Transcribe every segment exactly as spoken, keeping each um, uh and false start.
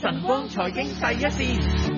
晨光財經第一線。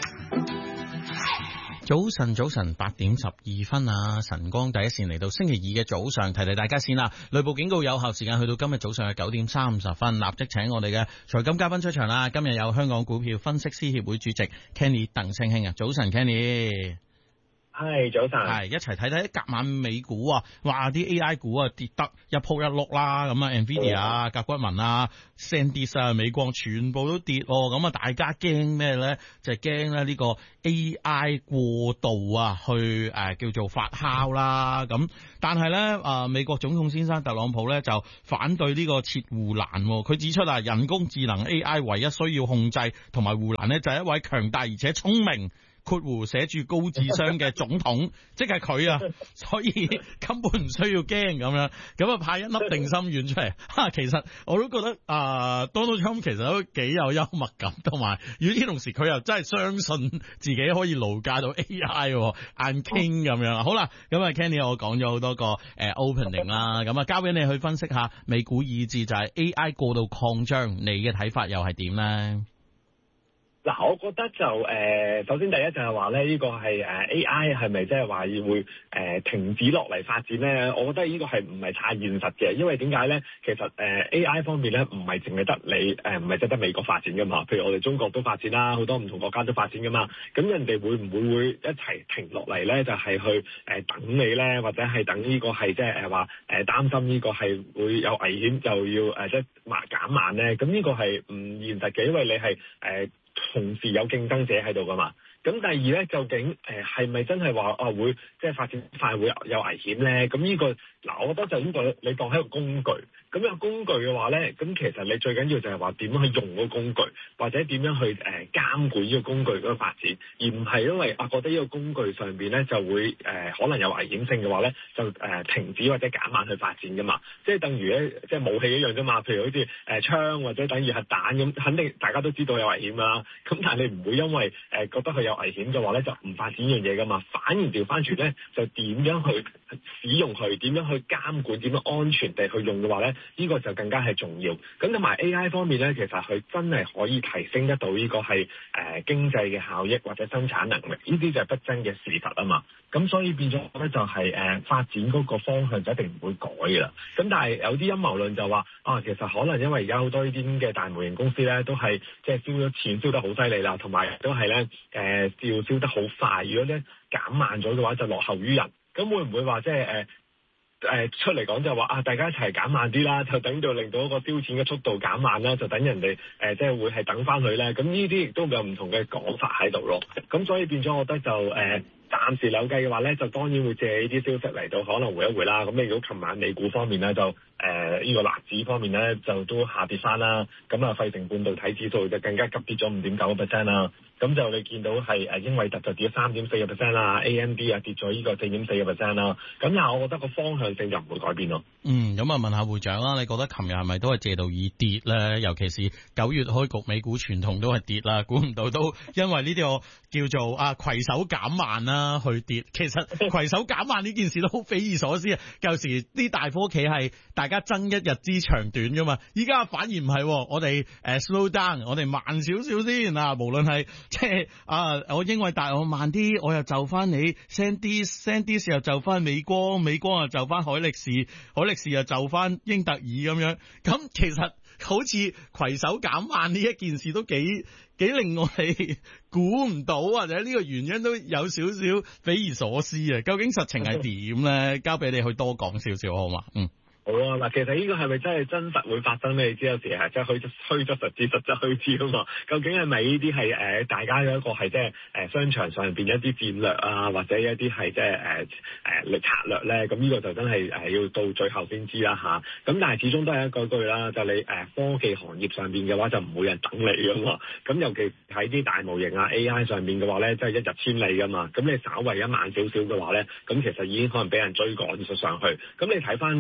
早晨，早晨，八點十二分啊！晨光第一線嚟到星期二嘅早上，提提大家先啦。雷暴警告有效時間去到今日早上嘅九點三十分，立即請我哋嘅財金嘉賓出場啦。今日有香港股票分析師協會主席 Kenny 鄧聲興啊，早晨 Kenny。 係早晨， 係一齊睇睇隔晚美股啊，哇啲 A I 股啊跌得一鋪一碌啦，咁啊 Nvidia 啊、甲骨文啊、SanDisk 啊、美光全部都跌哦，咁啊大家驚咩咧？就係驚咧呢個 A I 過度啊，去誒、呃、叫做發酵啦。咁但係咧誒美國總統先生特朗普咧就反對呢個設護欄，佢指出啊，人工智能 A I 唯一需要控制同埋護欄咧就係一位強大而且聰明。括弧寫住高智商嘅總統，即係佢啊，所以根本唔需要驚咁樣，咁啊派一粒定心丸出嚟。哈，其實我都覺得啊、呃、，Donald Trump 其實都幾有幽默感，同埋與此同時佢又真係相信自己可以勞駕到 A I，I'm King 咁樣。好啦，咁啊 Kenny 我講咗好多個誒、呃、opening 啦，咁啊交俾你去分析下美股以至就係 A I 過度擴張，你嘅睇法又係點咧？ 嗱，我覺得就誒、呃，首先第一就係話咧，呢、這個係誒 A I 係咪即係話要會誒、呃、停止落嚟發展咧？我覺得呢個係唔係太現實嘅，因為點解咧？其實誒、呃、A I 方面咧，唔係淨係得你誒，唔係淨係得美國發展噶嘛。譬如我哋中國都發展啦，好多唔同國家都發展噶嘛。咁人哋會唔會會一齊停落嚟咧？就係、是、去誒、呃、等你咧，或者係等呢個係即係誒話誒擔心呢個係會有危險，就要誒即係慢減慢咧？咁呢個係唔現實嘅，因為你係誒。呃同時有競爭者喺度噶嘛？咁第二咧，究竟誒係咪真係話啊會即係發展快會有危險咧？咁呢個嗱，我覺得就呢個你當係一個工具。咁有工具嘅話咧，咁其實你最緊要就係話點樣去用嗰個工具，或者點樣去誒監管呢個工具嗰個發展，而唔係因為啊覺得呢個工具上邊咧就會誒、呃、可能有危險性嘅話咧，就誒、呃、停止或者減慢去發展噶嘛。即係等於咧，即係武器一樣啫嘛。譬如好似誒槍或者等於核彈咁，肯定大家都知道有危險啦。咁但係你唔會因為誒、呃、覺得佢有危險嘅話咧，就唔發展呢樣嘢噶嘛。反而調翻轉咧，就點樣去使用佢，點樣去監管，點樣安全地去用嘅話咧？呢個就更加係重要。咁同埋 A I 方面咧，其實佢真係可以提升得到呢個係誒、呃、經濟嘅效益或者生產能力，呢啲就係不爭嘅事實啊嘛。咁所以變咗咧就係、是、誒、呃、發展嗰個方向就一定唔會改噶啦。咁但係有啲陰謀論就話啊，其實可能因為而家好多呢啲咁嘅大模型公司咧，都係即係燒咗錢燒得好犀利啦，同埋都係咧誒要燒得好快。如果咧減慢咗嘅話，就落後於人。咁會唔會話即係誒？呃誒、呃、出嚟講就話啊，大家一齊減慢啲啦，就等到令到一個燒錢嘅速度減慢啦，就等人哋誒、呃、即係會係等翻佢咧。咁呢啲亦都有唔同嘅講法喺度咯。咁所以變咗，我覺得就誒、呃、暫時扭計嘅話咧，就當然會借呢啲消息嚟到可能回一回啦。咁你如果琴晚美股方面咧，就誒呢、呃這個納指方面咧就都下跌翻啦。咁啊，費城半導體指數就更加急跌咗五點九個 percent 啦。咁就你見到係誒英偉達就跌咗三點四個 percent 啦 ，A M D 啊跌咗呢個四點四個 percent 啦。咁但係我覺得個方向性就唔會改變咯。 嗯，咁啊問下會長啦，你覺得琴日係咪都係借道而跌咧？尤其是九月開局美股傳統都係跌啦，估唔到都因為呢啲叫做啊攜手減慢啦去跌。其實攜手減慢呢件事都好匪夷所思啊！舊時啲大科企係大家爭一日之長短噶嘛，依家反而唔係，我哋誒、呃、slow down， 我哋慢少少先啊，無論係。即係啊！我英偉達我慢啲，我又就翻你 SanDisk，SanDisk 又就翻美光，美光又就翻海力士，海力士又就翻英特爾咁樣。咁其實好似攜手減慢呢一件事都幾幾令我哋估唔到，或者呢個原因都有少少匪夷所思啊！究竟實情係點咧？交俾你去多講少少好嘛？嗯。 好啊，嗱，其實呢個係咪真係真實會發生咧？你知有時係即係虛虛則實之，實則虛之啊嘛。究竟係咪呢啲係誒大家嘅一個係即係誒商場上邊一啲戰略啊，或者一啲係即係誒誒策略咧？咁呢個就真係誒要到最後先知啦吓。咁但係始終都係一個句啦，就你誒科技行業上邊嘅話就唔會有人等你噶嘛。咁尤其喺啲大模型啊 A I 上邊嘅話咧，即係一日千里噶嘛。咁你稍為一慢少少嘅話咧，咁其實已經可能俾人追趕咗上去。咁你睇翻其實深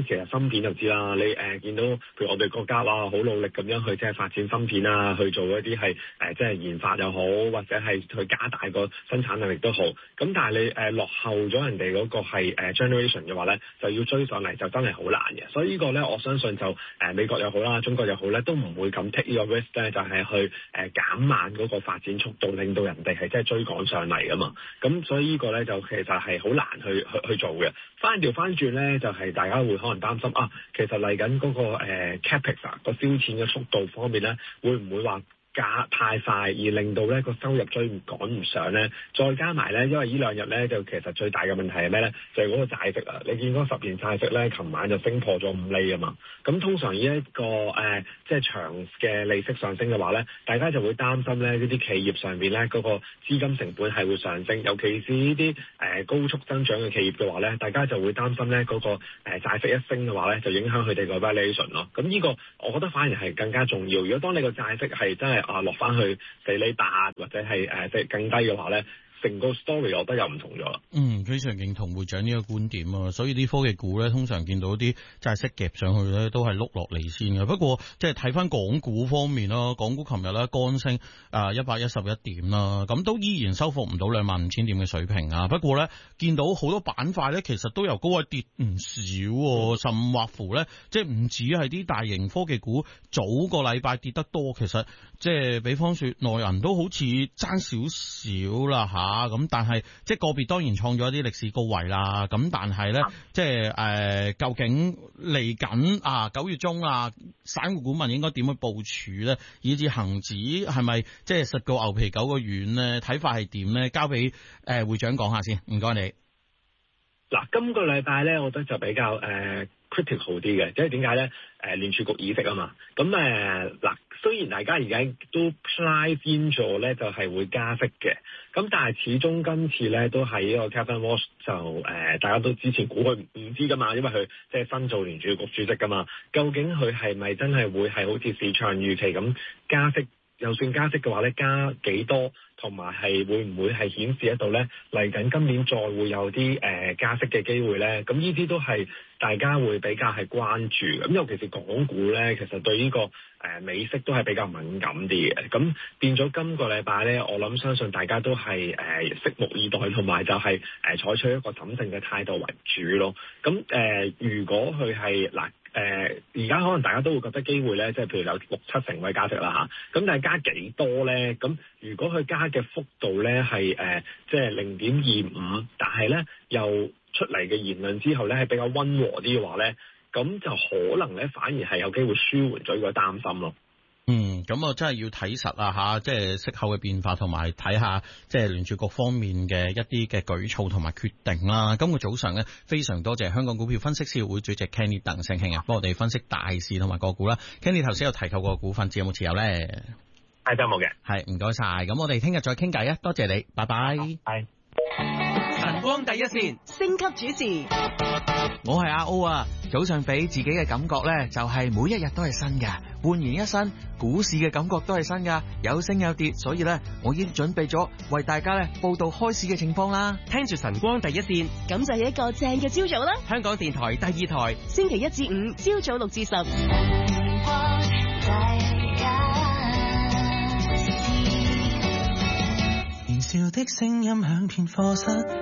片就知啦。你誒、呃、見到譬如我哋國家哇好努力咁樣去即係發展芯片啊，去做一啲係誒即係研發又好，或者係去加大個生產能力都好。咁但係你誒、呃、落後咗人哋嗰個係 generation 嘅話咧，就要追上嚟就真係好難嘅。所以呢個咧，我相信就誒、呃、美國又好啦，中國又好咧，都唔會咁 take 呢個 risk 咧，就係、是、去誒、呃、減慢嗰個發展速度，令到人哋係即係追趕上嚟噶嘛。咁所以呢個咧就其實係好難去去去做嘅。翻調翻轉咧，就係、是、大家會可能擔心啊，其實嚟緊嗰個誒、呃、capex 啊個燒錢嘅速度方面咧，會唔會話加太快而令到咧個收入追唔趕唔上咧？再加埋咧，因為呢兩日咧就其實最大嘅問題係咩咧？就係、是、嗰個債息啊！你見嗰十年債息咧，琴晚就升破咗五厘啊嘛。咁通常呢一個誒、呃、即係長嘅利息上升嘅話咧，大家就會擔心咧呢啲企業上邊咧嗰個資金成本係會上升，尤其是呢啲誒高速增長嘅企業嘅話咧，大家就會擔心咧嗰、那個誒、呃、債息一升嘅話咧，就影響佢哋個 valuation 咯。咁呢個我覺得反而係更加重要。如果當你個債息係真係啊落翻去四厘八或者係誒即係更低嘅話咧，成個 story 我覺得又唔同咗啦。 嗯，非常認同會長呢個觀點啊，所以啲科技股咧，通常見到啲債息夾上去咧，都係碌落嚟先嘅。不過即係睇翻港股方面啦，港股琴日咧乾升啊一百一十一點啦，咁都依然收復唔到兩萬五千點嘅水平啊。不過咧，見到好多板塊咧，其實都由高位跌唔少，甚或乎咧，即係唔止係啲大型科技股早個禮拜跌得多，其實即係比方說內銀都好似爭少少啦吓。咁、啊、但係即係個別當然創咗一啲歷史高位啦，咁但係咧即係誒、呃、究竟嚟緊啊九月中啊，散戶股民應該點去部署咧？以至恒指係咪即係十個牛皮九個軟咧？睇法係點咧？交俾誒、呃、會長講下先，唔該你。 嗱，今個禮拜咧，我覺得就比較誒、呃、critical 啲嘅，即係點解咧？誒、呃、聯儲局議息啊嘛，咁誒嗱，雖然大家而家都 price in 咗咧，就係會加息嘅，咁但係始終今次咧都係呢個 Kevin Walsh 就誒、呃，大家都之前估佢唔知噶嘛，因為佢即係新做聯儲局主席噶嘛，究竟佢係咪真係會係好似市場預期咁加息？就算加息嘅話咧，加幾多，同埋係會唔會係顯示喺度咧？嚟緊今年再會有啲誒、呃、加息嘅機會咧？咁呢啲都係大家會比較係關注。咁尤其是港股咧，其實對呢、這個誒、呃、美息都係比較敏感啲嘅。咁變咗今個禮拜咧，我諗相信大家都係誒、呃、拭目以待，同埋就係、是、誒、呃、採取一個審慎嘅態度為主咯。咁誒、呃，如果佢係嗱。誒而家可能大家都會覺得機會咧，即係譬如有六七成位加息啦嚇，咁但係加幾多咧？咁如果佢加嘅幅度咧係誒即係零點二五，但係咧又出嚟嘅言論之後咧係比較溫和啲嘅話咧，咁就可能咧反而係有機會舒緩咗呢個擔心咯。 嗯，咁我真係要睇實啊吓，即係息口嘅變化，同埋睇下即係聯儲局方面嘅一啲嘅舉措同埋決定啦。今個早上咧，非常多謝香港股票分析師會主席 Kenny 鄧聲興啊，幫我哋分析大市同埋個股啦。Kenny 頭先有提及過股份，知有冇持有咧？ 係都冇嘅。係，唔該晒。 咁我哋聽日再傾偈啊，多謝你，拜拜。 係。 晨光第一線，升級主持， 我係阿 O 啊。早上俾自己嘅感覺呢，就係每一日都係新嘅，煥然一新。股市嘅感覺都係新噶，有升有跌，所以呢，我已經準備咗為大家呢報道開市嘅情況啦。 聽住晨光第一線， 咁就係一個正嘅朝早啦。 香港電台第二台， 星期一至五朝早六至十。 年少的聲音響遍課室。